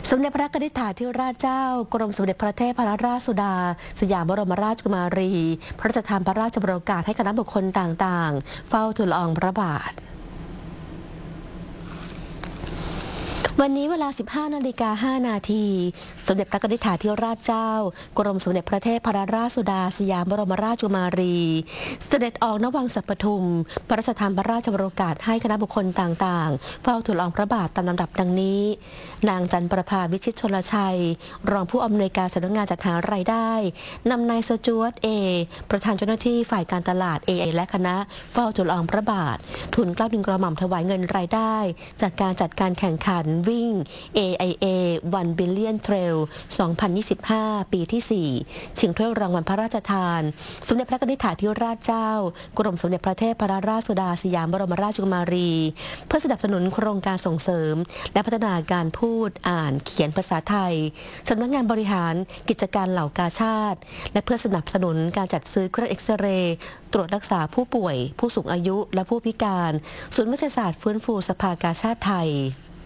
สมเด็จพระนิธิถาธิราชเจ้ากรมสมเด็จพระเทพรัตนราชสุดาสยามบรมราชกุมารีพระราชทานพระราชโองการให้คณะบุคคลต่างๆเฝ้าทูลละอองพระบาทวันนี้เวลา 15:05 นาทีสมเด็จพระนิธิถาธิราชเจ้ากรมสมเด็จพระเทพรัตนราชสุดาสยามบรมราชกุมารีเสด็จออกณวังสัปทุมพระราชทานพระราชโองการให้คณะบุคคลต่างๆเฝ้าทูลละอองพระบาทตามลำดับดังนี้นางจันประภาวิชิตชลชัยรองผู้อำนวยการสำนักงานจัดหารายได้นำนายสจ๊วตเอประธานเจ้าหน้าที่ฝ่ายการตลาดเอและคณะเฝ้าทูลละอองพระบาททูลเกล้าทูลกระหม่อมถวายเงินรายได้จากการจัดการแข่งขันวิ่ง AIA 1 Billion Trail 2025 ปีที่ 4 ชิงถ้วยรางวัลพระราชทานสมเด็จพระนิธิถาธิราชเจ้ากรมสมเด็จพระเทพรัตนราชสุดาสยามบรมราชกุมารีเพื่อสนับสนุนโครงการส่งเสริมและพัฒนาการพูดอ่านเขียนภาษาไทยสำนักงานบริหารกิจการเหล่ากาชาติและเพื่อสนับสนุนการจัดซื้อเครื่องเอ็กซเรย์ตรวจรักษาผู้ป่วยผู้สูงอายุและผู้พิการศูนย์วิทยาศาสตร์ฟื้นฟูสภากาชาติไทย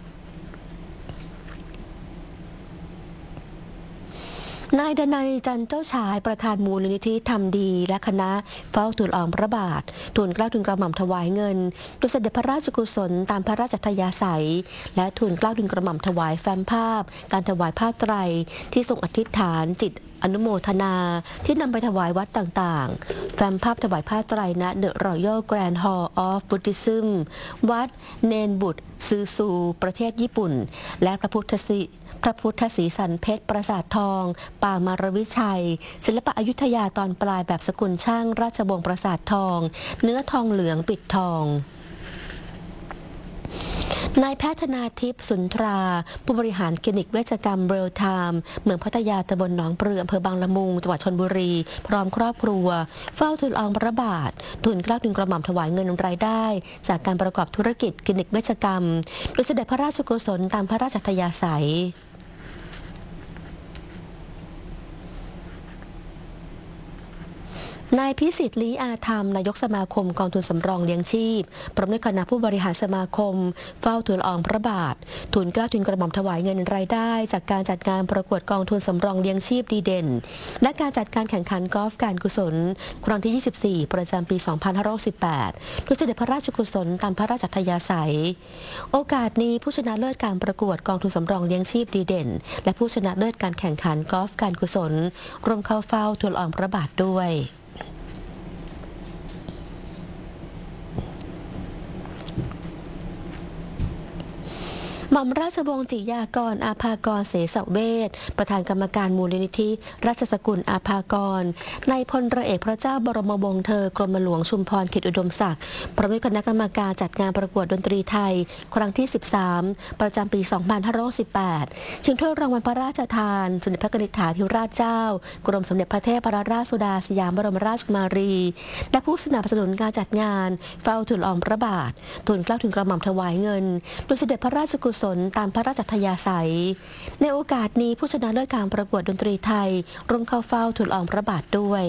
นายดนัยจันเจ้าชายประธานมูลนิธิทำดีและคณะเฝ้าทูลละอองพระบาททูลเกล้าทูลกระหม่อมถวายเงินโดยเสด็จพระราชกุศลตามพระราชอัธยาศัยและทูลเกล้าทูลกระหม่อมถวายแฟ้มภาพการถวายผ้าไตรที่ทรงอธิษฐานจิตอนุโมทนาที่นำไปถวายวัดต่างๆแฟ้มภาพถวายผ้าไตรณ The Royal Grand Hall of Buddhism วัดเนนบุตรซือซูประเทศญี่ปุ่นและพระพุทธศรีสันเพชรปราสาททองปางมารวิชัยศิลปะอยุธยาตอนปลายแบบสกุลช่างราชวงศ์ปราสาททองเนื้อทองเหลืองปิดทองนายแพทย์ธนาทิพย์สุนทราผู้บริหารคลินิกเวชกรรมเรียลไทม์เมืองพัทยาตำบลหนองปลืออำเภอบางละมุงจังหวัดชลบุรีพร้อมครอบครัวเฝ้าทูลละอองพระบาททูลเกล้าทูลกระหม่อมถวายเงินรายได้จากการประกอบธุรกิจคลินิกเวชกรรมโดยเสด็จพระราชกุศลตามพระราชอัธยาศัยนายพิสิทธิ์ลี้อาธรรมนายกสมาคมกองทุนสำรองเลี้ยงชีพพร้อมด้วยคณะผู้บริหารสมาคมเฝ้าทูลละอองพระบาททูลเกล้าทูลกระหม่อมถวายเงินรายได้จากการจัดงานประกวดกองทุนสำรองเลี้ยงชีพดีเด่นและการจัดการแข่งขันกอล์ฟการกุศลครั้งที่ 24 ประจำปี 2518โดยเสด็จพระราชกุศลตามพระราชอัธยาศัยโอกาสนี้ผู้ชนะเลิศการประกวดกองทุนสำรองเลี้ยงชีพดีเด่นและผู้ชนะเลิศการแข่งขันกอล์ฟการกุศลร่วมเข้าเฝ้าทูลละอองพระบาทด้วยหม่อมราชวงศ์จิยากรอาภากรเสสเวชประธานกรรมการมูลนิธิราชสกุลอาภากรนายพลเรือเอกพระเจ้าบรมวงศ์เธอกรมหลวงชุมพรเขตอุดมศักดิ์พร้อมด้วยคณะกรรมการจัดงานประกวดดนตรีไทยครั้งที่ 13 ประจำปี 2518ชิงถ้วยรางวัลพระราชทานสมเด็จพระนิธิถาธิราชเจ้ากรมสมเด็จพระเทพรัตนราชสุดาสยามบรมราชกุมารีและผู้สนับสนุนการจัดงานเฝ้าทูลละอองพระบาททูลเกล้าทูลกระหม่อมถวายเงินโดยเสด็จพระราชกุศลตามพระราชอัธยาศัยในโอกาสนี้ผู้ชนะเลิศการประกวดดนตรีไทยร่วมเข้าเฝ้าทูลละอองพระบาทด้วย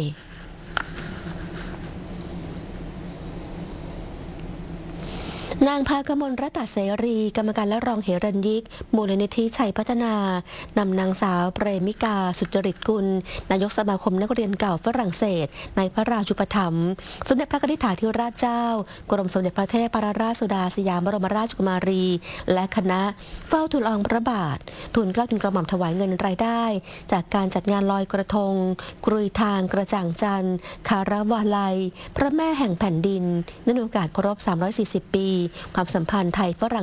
นางภากมลรัตนเสรีกรรมการและรองเหรัญยิกมูลนิธิชัยพัฒนานำนางสาวเปรมิกาสุจริตกุลนายกสมาคมนักเรียนเก่าฝรั่งเศสในพระราชูปถัมภ์สมเด็จพระนิธิถาธิราชเจ้ากรมสมเด็จพระเทพรัตนราชสุดาสยามบรมราชกุมารีและคณะเฝ้าทูลละอองพระบาททูลเกล้าทูลกระหม่อมถวายเงินรายได้จากการจัดงานลอยกระทงกรุยทางกระจ่างจันทร์คาราวาลัยพระแม่แห่งแผ่นดินในโอกาสครบ340 ปีความสัมพันธ์ไทยฝรั่ง